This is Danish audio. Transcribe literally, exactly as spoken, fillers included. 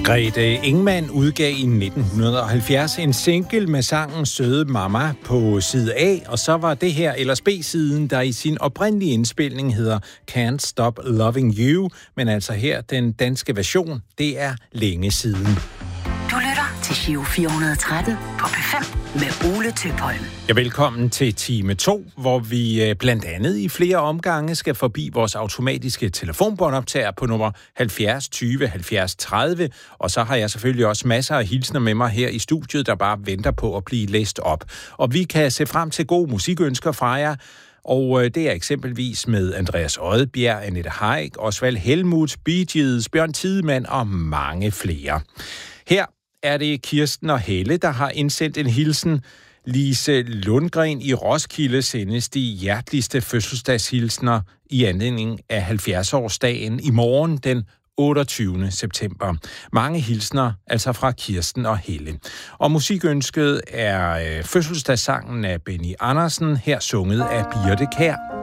Grete Ingmann udgav i nitten halvfjerds en single med sangen Søde Mama på side A, og så var det her ellers B-siden, der i sin oprindelige indspilning hedder Can't Stop Loving You, men altså her den danske version, det er længe siden. Du lytter til Giro fire hundrede og tretten på P fem med Ole Tøpholm. Ja, velkommen til time to, hvor vi blandt andet i flere omgange skal forbi vores automatiske telefonbåndoptager på nummer halvfjerds tyve halvfjerds tredive, og så har jeg selvfølgelig også masser af hilsner med mig her i studiet, der bare venter på at blive læst op. Og vi kan se frem til gode musikønsker fra jer, og det er eksempelvis med Andreas Odbjerg, Annette Haik, Osvald Helmuth, Bee Gees, Bjørn Tidemand og mange flere. Her er det Kirsten og Helle, der har indsendt en hilsen. Lise Lundgren i Roskilde sendes de hjerteligste fødselsdagshilsner i anledning af halvfjerds-årsdagen i morgen den otteogtyvende september. Mange hilsner, altså fra Kirsten og Helle. Og musikønsket er øh, fødselsdagssangen af Benny Andersen, her sunget af Birte Kjær.